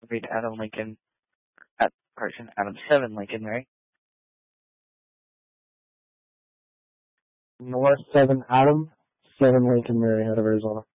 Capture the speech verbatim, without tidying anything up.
Read Adam Lincoln, at correction, Adam seven Lincoln, right? North seven Adam, seven Lincoln Mary out of Arizona.